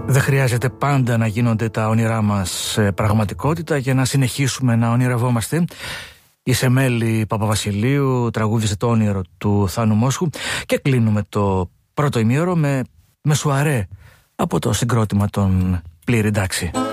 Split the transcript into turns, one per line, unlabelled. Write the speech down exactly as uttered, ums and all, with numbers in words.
Δεν χρειάζεται πάντα να γίνονται τα όνειρά μας πραγματικότητα για να συνεχίσουμε να ονειρευόμαστε. Η Σεμέλη Παπαβασιλείου τραγούδισε το όνειρο του Θάνου Μόσχου και κλείνουμε το πρώτο ημίωρο με, με σουαρέ από το συγκρότημα των Πλήρη Εντάξει.